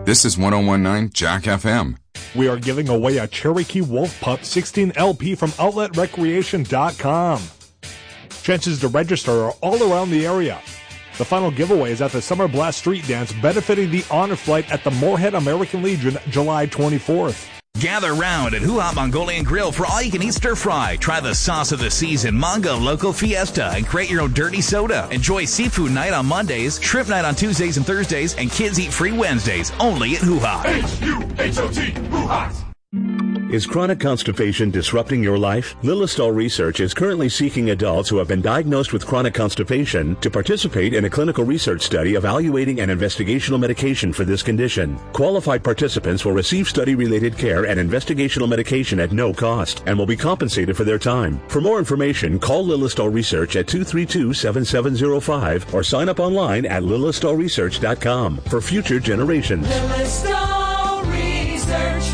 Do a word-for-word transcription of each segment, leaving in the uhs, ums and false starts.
This is one oh one point nine Jack F M. We are giving away a Cherokee Wolf Pup sixteen L P from outlet recreation dot com. Chances to register are all around the area. The final giveaway is at the Summer Blast Street Dance benefiting the Honor Flight at the Moorhead American Legion July twenty-fourth. Gather round at Hoo-Ha Mongolian Grill for all-you-can-eat stir-fry. Try the sauce of the season, Mongo Loco Fiesta, and create your own dirty soda. Enjoy seafood night on Mondays, shrimp night on Tuesdays and Thursdays, and kids eat free Wednesdays, only at Hoo-Ha. H U H O T, Hoo-Ha. Is chronic constipation disrupting your life? Lilistol Research is currently seeking adults who have been diagnosed with chronic constipation to participate in a clinical research study evaluating an investigational medication for this condition. Qualified participants will receive study-related care and investigational medication at no cost and will be compensated for their time. For more information, call Lilistol Research at two three two, seven seven zero five or sign up online at lilistol research dot com for future generations. Lilistol Research.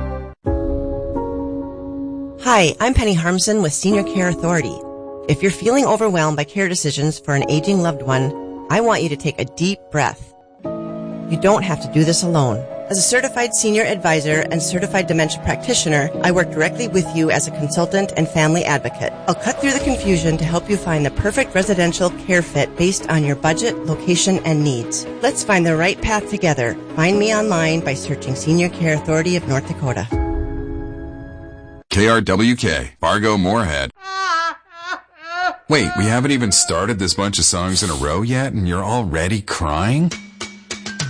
Hi, I'm Penny Harmson with Senior Care Authority. If you're feeling overwhelmed by care decisions for an aging loved one, I want you to take a deep breath. You don't have to do this alone. As a certified senior advisor and certified dementia practitioner, I work directly with you as a consultant and family advocate. I'll cut through the confusion to help you find the perfect residential care fit based on your budget, location, and needs. Let's find the right path together. Find me online by searching Senior Care Authority of North Dakota. K R W K, Fargo Moorhead. Wait, we haven't even started this bunch of songs in a row yet and you're already crying?